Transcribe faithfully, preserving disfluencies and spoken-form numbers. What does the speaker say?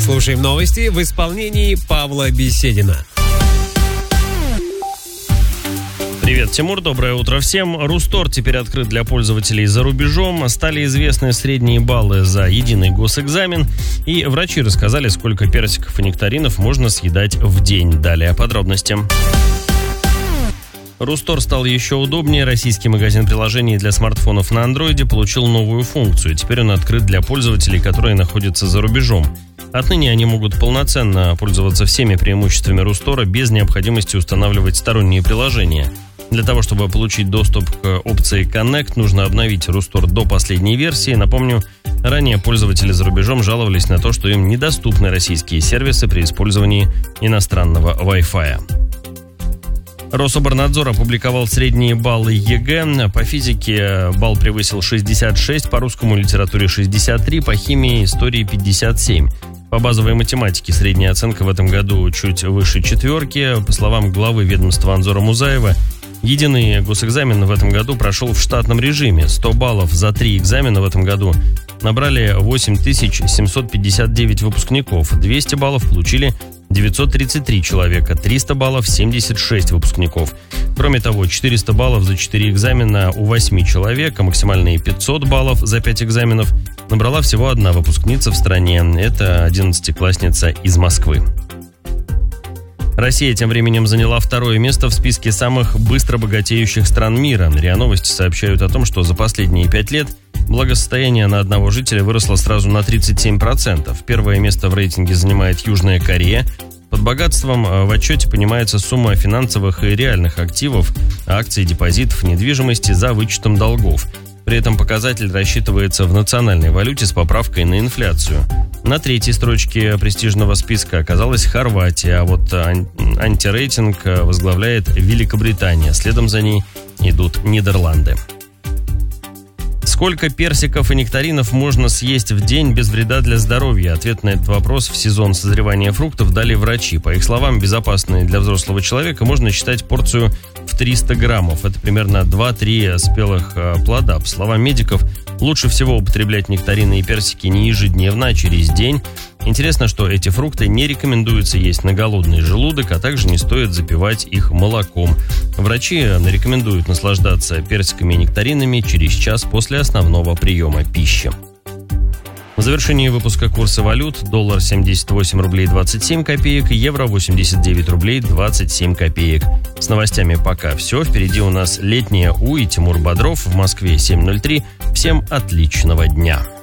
Слушаем новости в исполнении Павла Беседина. Привет, Тимур, доброе утро всем. Рустор теперь открыт для пользователей за рубежом. Стали известны средние баллы за единый госэкзамен. И врачи рассказали, сколько персиков и нектаринов можно съедать в день. Далее о подробностях. Рустор стал еще удобнее. Российский магазин приложений для смартфонов на андроиде получил новую функцию. Теперь он открыт для пользователей, которые находятся за рубежом. Отныне они могут полноценно пользоваться всеми преимуществами Рустора без необходимости устанавливать сторонние приложения. Для того, чтобы получить доступ к опции Connect, нужно обновить Рустор до последней версии. Напомню, ранее пользователи за рубежом жаловались на то, что им недоступны российские сервисы при использовании иностранного Wi-Fi. Рособорнадзор опубликовал средние баллы ЕГЭ. По физике балл превысил шестьдесят шесть, по русскому литературе шестьдесят три, по химии и истории пятьдесят семь. По базовой математике средняя оценка в этом году чуть выше четверки. По словам главы ведомства Анзора Музаева, единый госэкзамен в этом году прошел в штатном режиме. сто баллов за три экзамена в этом году набрали восемь тысяч семьсот пятьдесят девять выпускников. двести баллов получили девятьсот тридцать три человека, триста баллов семьдесят шесть выпускников. Кроме того, четыреста баллов за четыре экзамена у восьми человек, а максимальные пятьсот баллов за пять экзаменов набрала всего одна выпускница в стране. Это одиннадцатиклассница из Москвы. Россия тем временем заняла второе место в списке самых быстро богатеющих стран мира. РИА Новости сообщают о том, что за последние пять лет благосостояние на одного жителя выросло сразу на тридцать семь процентов. Первое место в рейтинге занимает Южная Корея. Под богатством в отчете понимается сумма финансовых и реальных активов, акций, депозитов, недвижимости за вычетом долгов. При этом показатель рассчитывается в национальной валюте с поправкой на инфляцию. На третьей строчке престижного списка оказалась Хорватия, а вот антирейтинг возглавляет Великобритания. Следом за ней идут Нидерланды. Сколько персиков и нектаринов можно съесть в день без вреда для здоровья? Ответ на этот вопрос в сезон созревания фруктов дали врачи. По их словам, безопасной для взрослого человека можно считать порцию в триста граммов. Это примерно два-три спелых плода. По словам медиков, лучше всего употреблять нектарины и персики не ежедневно, а через день. Интересно, что эти фрукты не рекомендуется есть на голодный желудок, а также не стоит запивать их молоком. Врачи рекомендуют наслаждаться персиками и нектаринами через час после основного приема пищи. В завершении выпуска курсы валют: доллар семьдесят восемь рублей двадцать семь копеек, евро восемьдесят девять рублей двадцать семь копеек. С новостями пока все. Впереди у нас летняя У и Тимур Бодров. В Москве семь ноль три. Всем отличного дня.